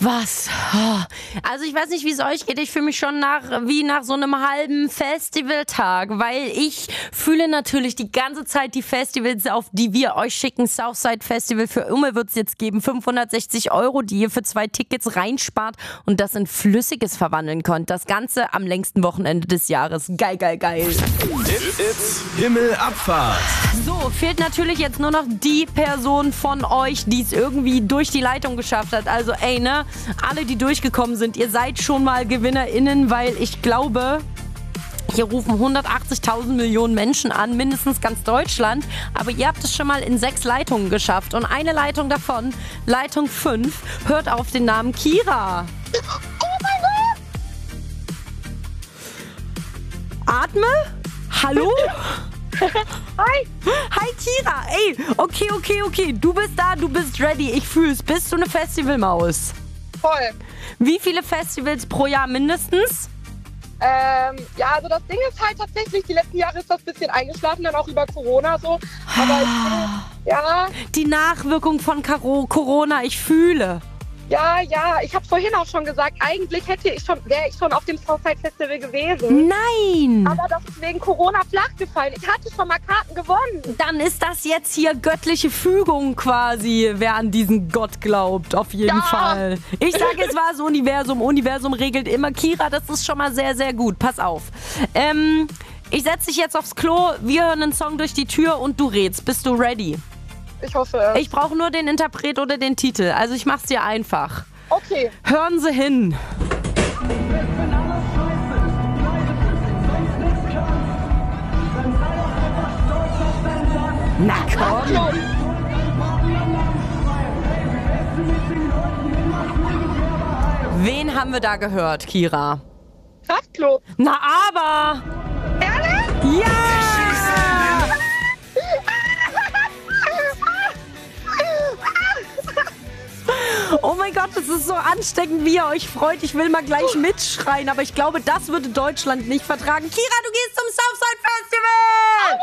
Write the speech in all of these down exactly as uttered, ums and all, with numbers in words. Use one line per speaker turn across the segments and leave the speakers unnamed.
Was? Also ich weiß nicht, wie es euch geht. Ich fühle mich schon nach wie nach so einem halben Festivaltag, weil ich fühle natürlich die ganze Zeit die Festivals, auf die wir euch schicken. Southside Festival für Umme wird es jetzt geben. fünfhundertsechzig Euro, die ihr für zwei Tickets reinspart und das in Flüssiges verwandeln könnt. Das Ganze am längsten Wochenende des Jahres. Geil, geil, geil.
It's, it's Himmelabfahrt.
So, fehlt natürlich jetzt nur noch die Person von euch, die es irgendwie durch die Leitung geschafft hat. Also ey, ne, alle, die durchgekommen sind, ihr seid schon mal GewinnerInnen, weil ich glaube, hier rufen hundertachtzigtausend Millionen Menschen an, mindestens ganz Deutschland. Aber ihr habt es schon mal in sechs Leitungen geschafft. Und eine Leitung davon, Leitung fünf, hört auf den Namen Kira.
Oh mein Gott!
Atme? Hallo?
Hi!
Hi Kira, ey, okay, okay, okay, du bist da, du bist ready, ich fühl's. Bist du eine Festivalmaus?
Voll.
Wie viele Festivals pro Jahr mindestens?
Ähm, ja, also das Ding ist halt tatsächlich, die letzten Jahre ist das ein bisschen eingeschlafen, dann auch über Corona so. Aber ich bin, ja,
Die Nachwirkung von Caro- Corona, ich fühle.
ja, ja, ich habe vorhin auch schon gesagt, eigentlich hätte ich schon, wäre ich schon auf dem Southside Festival gewesen.
Nein!
Aber das ist wegen Corona flach gefallen. Ich hatte schon mal Karten gewonnen.
Dann ist das jetzt hier göttliche Fügung quasi, wer an diesen Gott glaubt, auf jeden
Ja.
Fall. Ich sage, es war das Universum. Universum regelt immer. Kira, das ist schon mal sehr, sehr gut. Pass auf. Ähm, ich setze dich jetzt aufs Klo, wir hören einen Song durch die Tür und du rätst. Bist du ready?
Ich hoffe.
Ich brauche nur den Interpret oder den Titel. Also ich mach's dir einfach.
Okay.
Hören Sie hin. Na komm. Wen haben wir da gehört, Kira?
Kraftklub.
Na aber.
Ehrlich?
Ja! Oh mein Gott, das ist so ansteckend, wie ihr euch freut. Ich will mal gleich mitschreien, aber ich glaube, das würde Deutschland nicht vertragen. Kira, du gehst zum Southside Festival!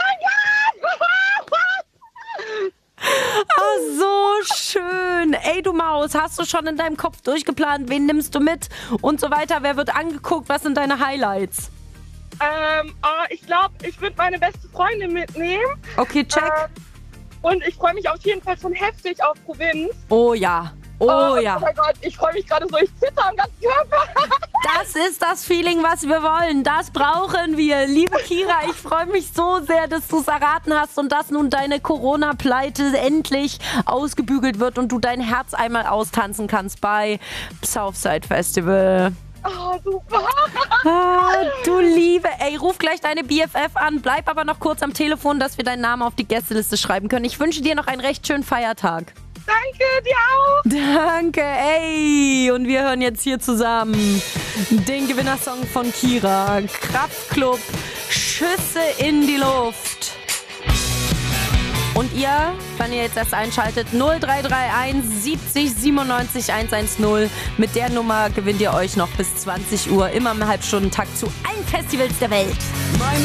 Oh, so schön. Ey, du Maus, hast du schon in deinem Kopf durchgeplant, wen nimmst du mit und so weiter? Wer wird angeguckt? Was sind deine Highlights?
Ähm, oh, ich glaube, ich würde meine beste Freundin mitnehmen.
Okay, check.
Ähm, und ich freue mich auf jeden Fall schon heftig auf Provinz.
Oh ja. Oh ja.
Oh mein Gott, ich freue mich gerade so, ich zitter am ganzen Körper.
Das ist das Feeling, was wir wollen. Das brauchen wir. Liebe Kira, ich freue mich so sehr, dass du es erraten hast und dass nun deine Corona-Pleite endlich ausgebügelt wird und du dein Herz einmal austanzen kannst bei Southside Festival.
Oh, super.
Ah, du Liebe. Ey, ruf gleich deine B F F an. Bleib aber noch kurz am Telefon, dass wir deinen Namen auf die Gästeliste schreiben können. Ich wünsche dir noch einen recht schönen Feiertag.
Danke, dir auch.
Danke, ey. Und wir hören jetzt hier zusammen den Gewinnersong von Kira. Kraftklub, Schüsse in die Luft. Und ihr, wenn ihr jetzt erst einschaltet, null drei drei eins siebzig siebenundneunzig hundertzehn. Mit der Nummer gewinnt ihr euch noch bis zwanzig Uhr immer im Halbstundentakt zu allen Festivals der Welt.